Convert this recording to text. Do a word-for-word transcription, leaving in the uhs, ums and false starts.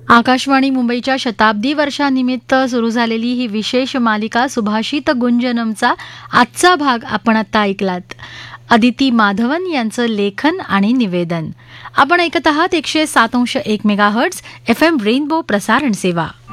आकाशवाणी मुंबईच्या शताब्दी वर्षानिमित्त सुरू झालेली ही विशेष मालिका सुभाषित गुंजनमचा आजचा भाग आपण आता ऐकलात. अदिती माधवन यांचं लेखन आणि निवेदन. आपण ऐकत आहात एकशे सात अंश एक मेगाहर्ट्झ एफ एम रेनबो प्रसारण सेवा.